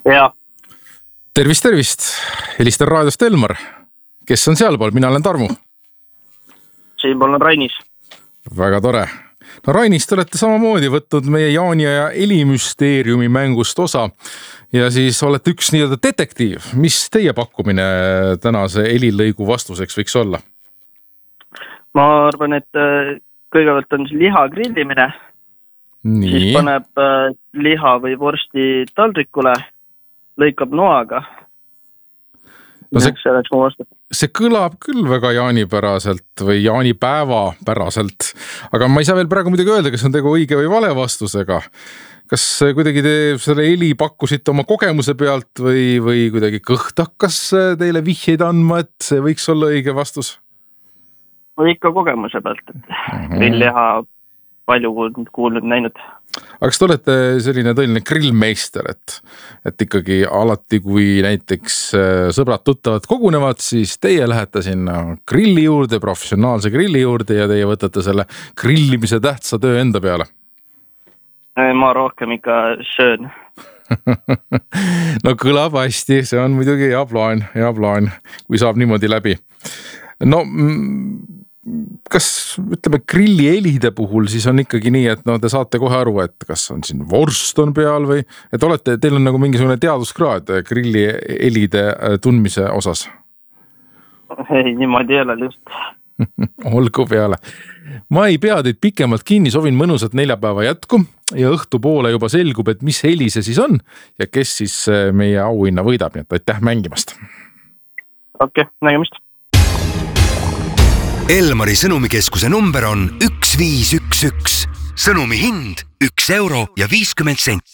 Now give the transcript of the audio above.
Ja, Tervist. Helistan raadiost Elmar. Kes on sealpool? Mina olen Tarmu. siinpool on Rainis. Väga tore. No Rainis, te olete samamoodi võtnud meie Jaani ja Elimüsteeriumi mängust osa ja siis olete üks nii-öelda detektiiv. Mis teie pakkumine tänase helilõigu vastuseks võiks olla? Ma arvan, et kõigepealt on liha grillimine. Siis Nii. paneb liha või vorsti taldrikule, lõikab noaga. No see kõlab küll väga jaanipäraselt või jaanipäeva päraselt, aga ma ei saa veel praegu midagi öelda, kas on tegu õige või vale vastusega. Kas kuidagi te selle heli pakkusite oma kogemuse pealt või kuidagi kõht hakkas teile vihjeid andma, et see võiks olla õige vastus? Või ikka kogemuse pealt, et grillliha palju kuulnud näinud. Aga kas te olete selline tõeline grillmeister, et ikkagi alati, kui näiteks sõbrad tuttavad kogunevad, siis teie lähete sinna grilli juurde, professionaalse grilli juurde ja teie võtate selle grillimise tähtsa töö enda peale? Ma rohkem ikka söön. No kõlab hästi, see on muidugi hea plaan, kui saab niimoodi läbi. No kas ütleme grilli helide puhul siis on ikkagi nii, et no te saate kohe aru, et kas on siin vorst on peal või et teil on nagu mingisugune teaduskraad grilli helide tundmise osas? Ei, niimoodi ei ole just. Olgu peale. Ma ei pea teid pikemalt kinni, soovin mõnusat neljapäeva jätku ja õhtu poole juba selgub, et mis heli see siis on ja kes siis meie auhinna võidab, nii et aitäh mängimast. Okei, nägemist. Elmari sõnumikeskuse number on 1511. Sõnumi hind 1 euro ja 50 senti.